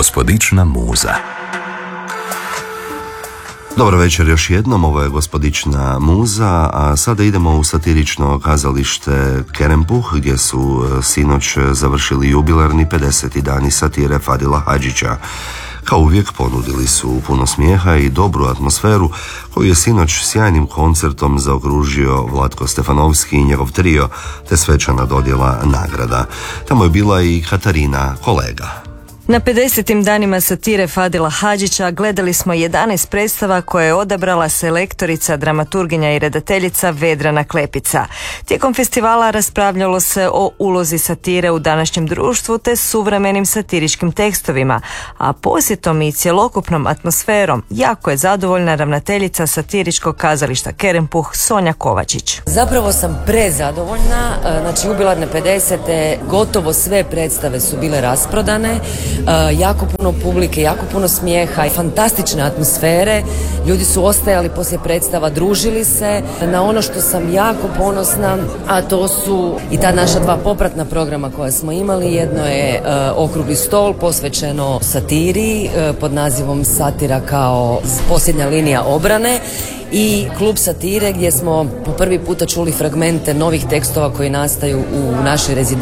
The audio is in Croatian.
Gospodična muza. Dobro večer još jednom, ovo je Gospodična muza, a sada idemo u satirično kazalište Kerempuh gdje su sinoć završili jubilarni 50. dani satire Fadila Hadžića. Kao uvijek ponudili su puno smijeha i dobru atmosferu koju je sinoć sjajnim koncertom zaokružio Vlatko Stefanovski i njegov trio te svečana dodjela nagrada. Tamo je bila i Katarina Kolega. Na 50. danima satire Fadila Hadžića gledali smo 11 predstava koje je odabrala selektorica, dramaturginja i redateljica Vedrana Klepica. Tijekom festivala raspravljalo se o ulozi satire u današnjem društvu te suvremenim satiričkim tekstovima, a posjetom i cjelokupnom atmosferom jako je zadovoljna ravnateljica satiričkog kazališta Kerempuh Sonja Kovačić. Zapravo sam prezadovoljna, znači jubilarne 50. gotovo sve predstave su bile rasprodane. Jako puno publike, jako puno smijeha i fantastične atmosfere. Ljudi su ostajali poslije predstava, družili se. Na ono što sam jako ponosna, a to su i ta naša dva popratna programa koja smo imali. Jedno je okrugli stol posvećeno satiri pod nazivom Satira kao posljednja linija obrane i klub satire gdje smo po prvi puta čuli fragmente novih tekstova koji nastaju u našoj rezidenciji